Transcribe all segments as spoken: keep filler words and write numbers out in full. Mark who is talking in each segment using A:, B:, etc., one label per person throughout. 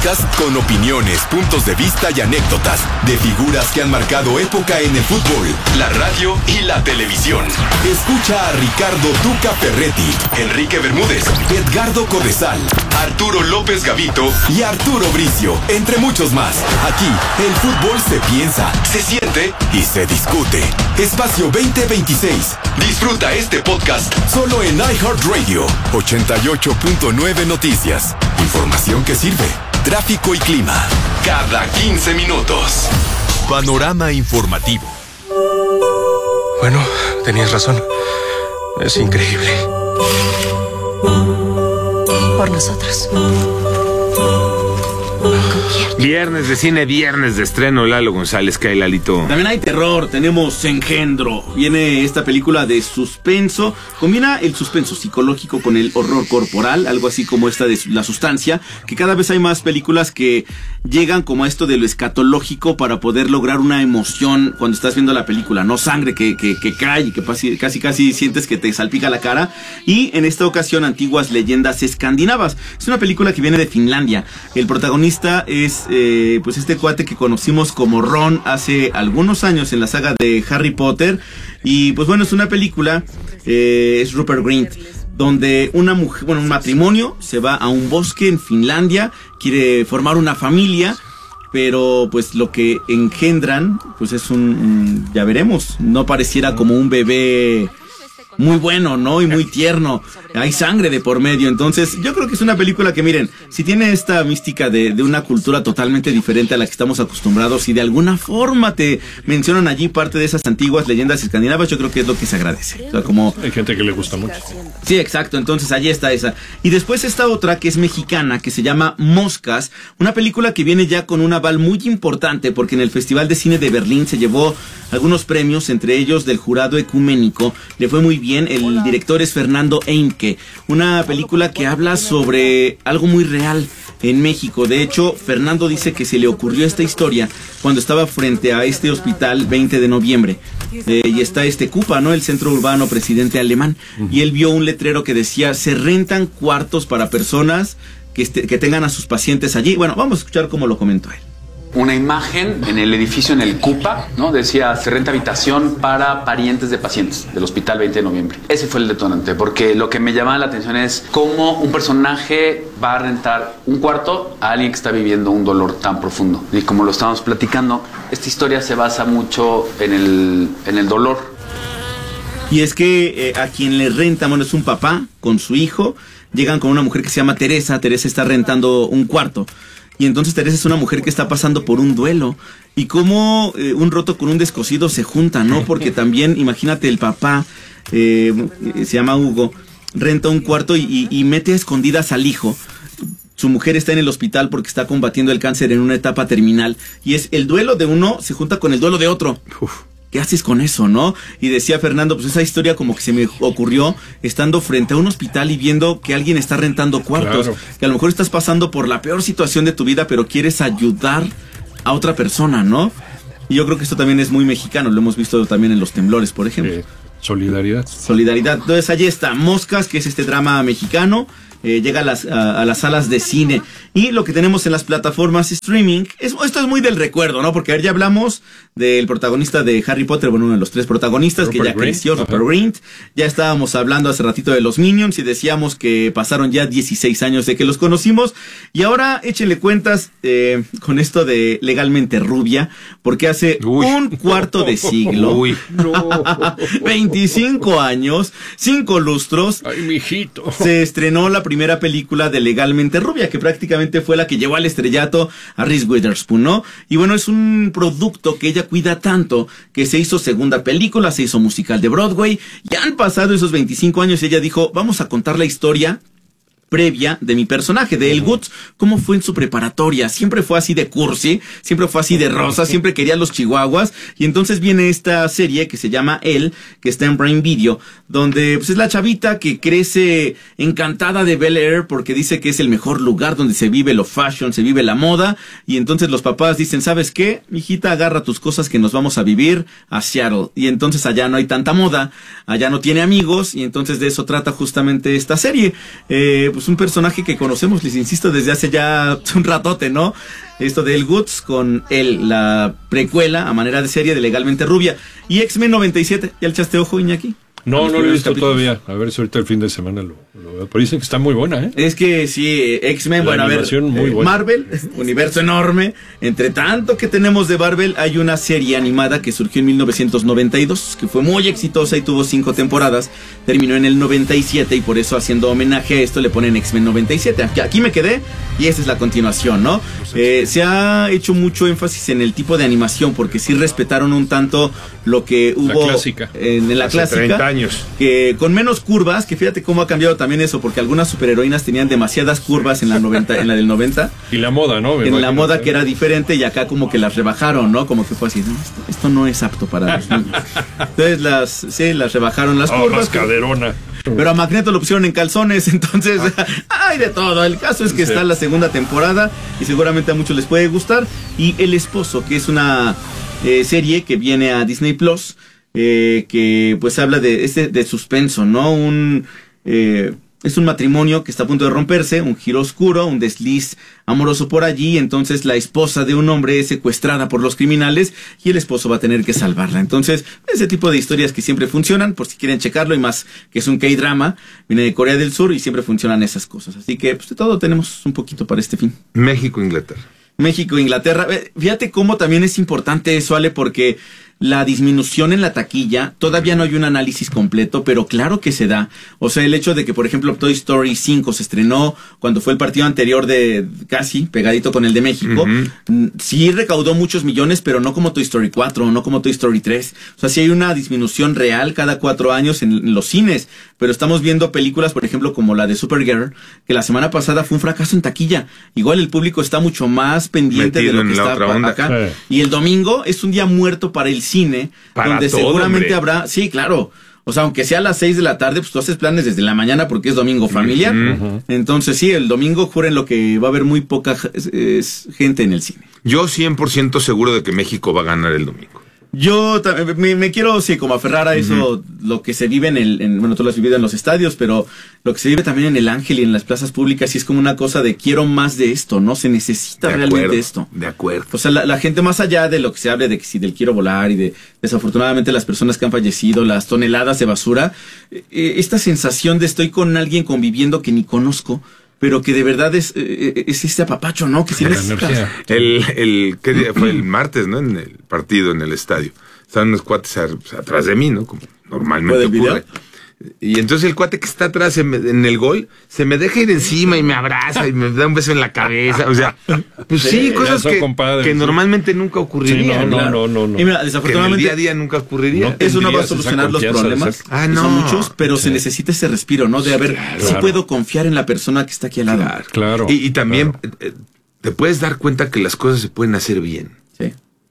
A: podcast con opiniones, puntos de vista y anécdotas de figuras que han marcado época en el fútbol, la radio y la televisión. Escucha a Ricardo Tuca Ferretti, Enrique Bermúdez, Edgardo Codesal, Arturo López Gavito y Arturo Bricio, entre muchos más. Aquí, el fútbol se piensa, se siente y se discute. Espacio veinte veintiséis. Disfruta este podcast solo en iHeartRadio. ochenta y ocho punto nueve Noticias. Información que sirve. Tráfico y clima. Cada quince minutos. Panorama informativo.
B: Bueno, tenías razón. Es increíble.
C: Por nosotros.
D: Viernes de cine, viernes de estreno, Lalo González, ¿qué hay, Lalito?
E: También hay terror, tenemos Engendro. Viene esta película de suspenso. Combina el suspenso psicológico con el horror corporal, algo así como esta de La Sustancia, que cada vez hay más películas que llegan como a esto de lo escatológico para poder lograr una emoción cuando estás viendo la película, no sangre que, que, que cae y que casi, casi casi sientes que te salpica la cara. Y en esta ocasión, Antiguas Leyendas Escandinavas. Es una película que viene de Finlandia. El protagonista es eh, pues este cuate que conocimos como Ron hace algunos años en la saga de Harry Potter. Y pues bueno, es una película, eh, es Rupert Grint, donde una mujer, bueno, un matrimonio se va a un bosque en Finlandia, quiere formar una familia, pero pues lo que engendran pues es un, un ya veremos, no pareciera como un bebé muy bueno, ¿no? Y muy tierno. Hay sangre de por medio. Entonces, yo creo que es una película que, miren, si tiene esta mística de, de una cultura totalmente diferente a la que estamos acostumbrados y de alguna forma te mencionan allí parte de esas antiguas leyendas escandinavas, yo creo que es lo que se agradece. O sea, como...
B: Hay gente que le gusta mucho.
E: Sí, exacto. Entonces, allí está esa. Y después esta otra que es mexicana, que se llama Moscas. Una película que viene ya con un aval muy importante, porque en el Festival de Cine de Berlín se llevó algunos premios, entre ellos del jurado ecuménico. Le fue muy bien. El director es Fernando Eimke. Una película que habla sobre algo muy real en México. De hecho, Fernando dice que se le ocurrió esta historia cuando estaba frente a este hospital veinte de noviembre. Eh, y está este CUPA, ¿no? El Centro Urbano Presidente Alemán. Y él vio un letrero que decía, se rentan cuartos para personas que, este, que tengan a sus pacientes allí. Bueno, vamos a escuchar cómo lo comentó él.
F: Una imagen en el edificio, en el CUPA, ¿no? Decía, se renta habitación para parientes de pacientes del Hospital veinte de noviembre. Ese fue el detonante, porque lo que me llamaba la atención es cómo un personaje va a rentar un cuarto a alguien que está viviendo un dolor tan profundo. Y como lo estábamos platicando, esta historia se basa mucho en el, en el dolor.
E: Y es que eh, a quien le renta, bueno, es un papá con su hijo. Llegan con una mujer que se llama Teresa. Teresa está rentando un cuarto. Y entonces Teresa es una mujer que está pasando por un duelo. Y cómo eh, un roto con un descosido se junta, ¿no? Porque también, imagínate, el papá, eh, se llama Hugo, renta un cuarto y, y, y mete a escondidas al hijo. Su mujer está en el hospital porque está combatiendo el cáncer en una etapa terminal. Y es el duelo de uno se junta con el duelo de otro. Uf. ¿Qué haces con eso, no? Y decía Fernando, pues esa historia como que se me ocurrió estando frente a un hospital y viendo que alguien está rentando cuartos. Claro. Que a lo mejor estás pasando por la peor situación de tu vida, pero quieres ayudar a otra persona, ¿no? Y yo creo que esto también es muy mexicano. Lo hemos visto también en los temblores, por ejemplo.
B: Eh, solidaridad.
E: Solidaridad. Entonces allí está Moscas, que es este drama mexicano. Eh, llega a las, a, a las salas de cine. Y lo que tenemos en las plataformas streaming, es, esto es muy del recuerdo, ¿no? Porque ayer ya hablamos del protagonista de Harry Potter, bueno, uno de los tres protagonistas, Rupert que ya creció, Rupert Grint. Ya estábamos hablando hace ratito de los Minions y decíamos que pasaron ya dieciséis años de que los conocimos. Y ahora échenle cuentas eh, con esto de Legalmente Rubia, porque hace Uy. un cuarto de siglo,
B: Uy. No.
E: veinticinco años, cinco lustros,
B: Ay, mijito.
E: se estrenó la primera película de Legalmente Rubia, que prácticamente fue la que llevó al estrellato a Reese Witherspoon, ¿no? Y bueno, es un producto que ella cuida tanto que se hizo segunda película, se hizo musical de Broadway. Ya han pasado esos veinticinco años y ella dijo, vamos a contar la historia previa de mi personaje, de Elle Woods, cómo fue en su preparatoria. Siempre fue así de cursi, siempre fue así de rosa, siempre quería los chihuahuas. Y entonces viene esta serie que se llama Elle, que está en Prime Video, donde pues es la chavita que crece encantada de Bel Air porque dice que es el mejor lugar donde se vive lo fashion, se vive la moda. Y entonces los papás dicen, ¿sabes qué? Mijita, agarra tus cosas que nos vamos a vivir a Seattle. Y entonces allá no hay tanta moda, allá no tiene amigos, y entonces de eso trata justamente esta serie. Eh, pues pues un personaje que conocemos, les insisto, desde hace ya un ratote, ¿no? Esto de El Goods con él, la precuela a manera de serie de Legalmente Rubia. Y X-Men noventa y siete, ¿ya le echaste ojo, Iñaki?
B: No, no lo he visto capítulos. Todavía. A ver si ahorita el fin de semana lo, lo veo. Pero dicen que está muy buena, ¿eh?
E: Es que sí, X-Men,
B: la
E: bueno, a ver,
B: muy buena.
E: Marvel, universo enorme. Entre tanto que tenemos de Marvel, hay una serie animada que surgió en mil novecientos noventa y dos, que fue muy exitosa y tuvo cinco temporadas. Terminó en el noventa y siete y por eso, haciendo homenaje a esto, le ponen X-Men noventa y siete. Aquí, aquí me quedé y esta es la continuación, ¿no? Eh, se ha hecho mucho énfasis en el tipo de animación porque sí respetaron un tanto lo que hubo
B: la clásica.
E: En, en la
D: Hace
E: clásica.
D: treinta años.
E: Que con menos curvas, que fíjate cómo ha cambiado también eso, porque algunas superheroínas tenían demasiadas curvas en la noventa, en la del noventa.
B: Y la moda, ¿no? Me
E: en la moda
B: que
E: que era diferente y acá como que las rebajaron, ¿no? Como que fue así, no, esto, esto no es apto para los niños. Entonces las, sí, las rebajaron las
B: oh,
E: curvas.
B: más caderona.
E: Pero a Magneto lo pusieron en calzones, entonces hay de todo. El caso es que sí. Está la segunda temporada y seguramente a muchos les puede gustar. Y El Esposo, que es una eh, serie que viene a Disney Plus. Eh, que pues habla de este de suspenso, ¿no? Un eh, es un matrimonio que está a punto de romperse, un giro oscuro, un desliz amoroso por allí, entonces la esposa de un hombre es secuestrada por los criminales y el esposo va a tener que salvarla. Entonces, ese tipo de historias que siempre funcionan, por si quieren checarlo, y más que es un K-drama, viene de Corea del Sur y siempre funcionan esas cosas. Así que, pues de todo tenemos un poquito para este fin.
D: México, Inglaterra.
E: México, Inglaterra. Fíjate cómo también es importante eso, Ale, porque la disminución en la taquilla, todavía no hay un análisis completo, pero claro que se da. O sea, el hecho de que, por ejemplo, Toy Story cinco se estrenó cuando fue el partido anterior de casi pegadito con el de México, uh-huh. Sí recaudó muchos millones, pero no como Toy Story cuatro, no como Toy Story tres. O sea, sí hay una disminución real cada cuatro años en, en los cines, pero estamos viendo películas, por ejemplo, como la de Supergirl, que la semana pasada fue un fracaso en taquilla. Igual el público está mucho más pendiente
D: metido
E: de lo que está
D: onda.
E: acá.
B: Sí.
E: Y el domingo es un día muerto para el cine,
D: para
E: donde
D: todo,
E: seguramente
D: hombre.
E: habrá, sí, claro, o sea, aunque sea a las seis de la tarde, pues tú haces planes desde la mañana porque es domingo familiar. Uh-huh. Entonces sí, el domingo juren lo que va a haber muy poca es, es, gente en el cine.
D: Yo cien por ciento seguro de que México va a ganar el domingo.
E: Yo también me, me quiero, sí, como aferrar a eso, uh-huh. Lo que se vive en el, en, bueno, tú lo has vivido en los estadios, pero lo que se vive también en el Ángel y en las plazas públicas, y es como una cosa de quiero más de esto, ¿no? Se necesita
D: de
E: realmente
D: acuerdo,
E: esto.
D: De acuerdo.
E: O sea, la, la gente, más allá de lo que se hable de que si del quiero volar y de desafortunadamente las personas que han fallecido, las toneladas de basura, eh, esta sensación de estoy con alguien conviviendo que ni conozco, pero que de verdad es, eh, es este apapacho, ¿no? Que sí necesitas.
D: El, el, ¿qué día fue? El martes, ¿no? En el partido, en el estadio. Estaban unos cuates a, pues, atrás de mí, ¿no? Como normalmente ocurre. Y entonces el cuate que está atrás en, en el gol se me deja ir encima y me abraza y me da un beso en la cabeza. O sea, pues sí, sí cosas que, compadre, que sí. normalmente nunca ocurrirían.
B: Sí, no, no, no, no, no.
E: Y mira, desafortunadamente,
D: que en el día a día nunca ocurriría.
E: No, eso no va a solucionar los problemas.
D: Ah, no.
E: Son muchos, pero sí. Se necesita ese respiro, ¿no? De a ver,
B: claro.
E: Si puedo confiar en la persona que está aquí al lado.
B: Claro. claro
D: y, y también
B: claro.
D: eh, te puedes dar cuenta que las cosas se pueden hacer bien.
E: Sí.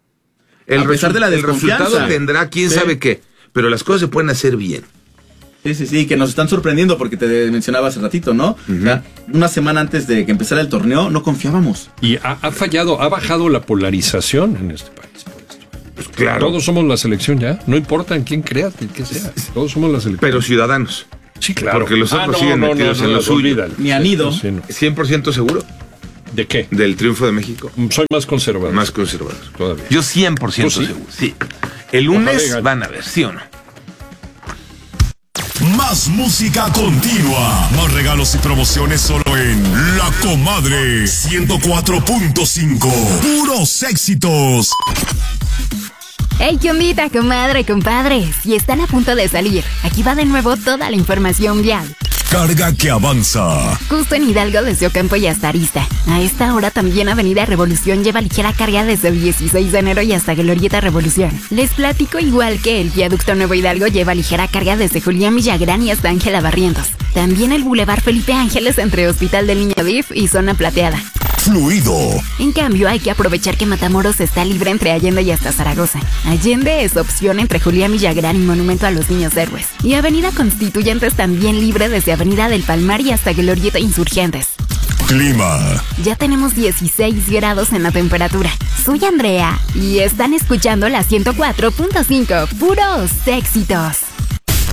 D: El
E: a pesar de la desconfianza.
D: El resultado tendrá quién sí. sabe qué, pero las cosas se pueden hacer bien.
E: Sí, sí, sí, que nos están sorprendiendo porque te mencionaba hace ratito, ¿no? Uh-huh. O sea, una semana antes de que empezara el torneo no confiábamos.
B: Y ha, ha fallado, ha bajado la polarización en este país. Por esto.
D: Pues claro.
B: Todos somos la selección ya, no importa en quién creas, en qué sea. Todos somos la selección.
D: Pero ciudadanos.
B: Sí, claro.
D: Porque los otros
B: ah, no,
D: siguen
B: no,
D: metidos
B: no, no,
D: en
B: no,
D: lo suyo.
B: Olvídalo.
E: Ni han ido.
B: Sí, no.
D: ¿cien por ciento seguro?
B: ¿De qué?
D: Del triunfo de México.
B: Soy más conservador.
D: Más conservador.
B: Todavía.
D: Yo cien por ciento
B: sí?
D: seguro. Sí. El lunes van a ver, ¿sí o no?
A: Más música continua. Más regalos y promociones solo en La Comadre ciento cuatro punto cinco. Puros éxitos.
G: Hey, ¿qué ondita, comadre, compadre? Si están a punto de salir, aquí va de nuevo toda la información vial.
A: Carga que avanza.
G: Justo en Hidalgo desde Ocampo y hasta Arista. A esta hora también Avenida Revolución lleva ligera carga desde el dieciséis de enero y hasta Glorieta Revolución. Les platico igual que el Viaducto Nuevo Hidalgo lleva ligera carga desde Julián Villagrán y hasta Ángela Barrientos. También el Boulevard Felipe Ángeles entre Hospital del Niño D I F y Zona Plateada.
A: Fluido.
G: En cambio, hay que aprovechar que Matamoros está libre entre Allende y hasta Zaragoza. Allende es opción entre Julián Villagrán y Monumento a los Niños Héroes. Y Avenida Constituyentes también libre desde Avenida del Palmar y hasta Glorieta Insurgentes.
A: Clima.
G: Ya tenemos dieciséis grados en la temperatura. Soy Andrea y están escuchando la ciento cuatro punto cinco. Puros éxitos.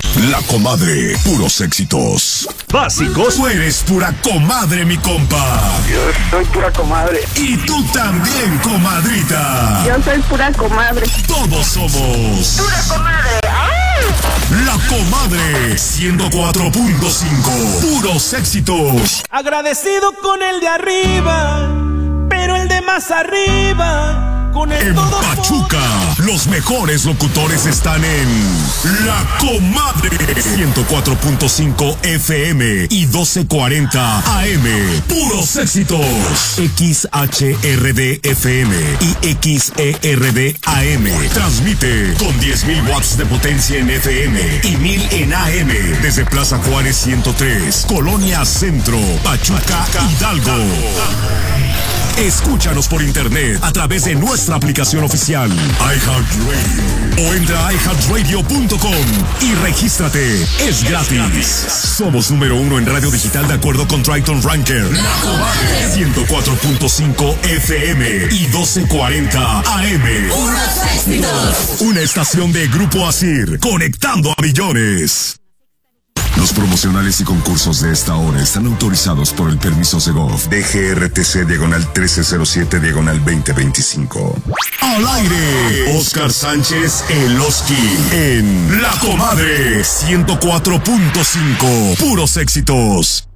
H: La Comadre, puros éxitos. Básicos, tú eres pura comadre, mi compa.
I: Yo soy pura comadre.
H: Y tú también, comadrita.
I: Yo soy pura comadre.
H: Todos somos
I: pura comadre. ¡Ah!
H: La Comadre, ciento cuatro punto cinco, puros éxitos.
J: Agradecido con el de arriba, pero el de más arriba, con el
H: en
J: todo
H: Pachuca, por... los mejores locutores están en La Comadre, ciento cuatro punto cinco F M y doce cuarenta A M, puros éxitos. X H R D F M y X E R D A M. Transmite con diez mil watts de potencia en F M y mil en A M desde Plaza Juárez ciento tres, Colonia Centro, Pachuca, Hidalgo. Escúchanos por internet a través de nuestra aplicación oficial iHeartRadio o entra a i heart radio punto com y regístrate. Es gratis. Somos número uno en radio digital de acuerdo con Triton Ranker. ciento cuatro punto cinco F M y doce cuarenta A M. Una estación de Grupo Asir, conectando a millones. Los promocionales y concursos de esta hora están autorizados por el permiso Segov D G R T C diagonal trece cero siete diagonal veinte veinticinco. Al aire, Oscar Sánchez El Oski en La Comadre ciento cuatro punto cinco, puros éxitos.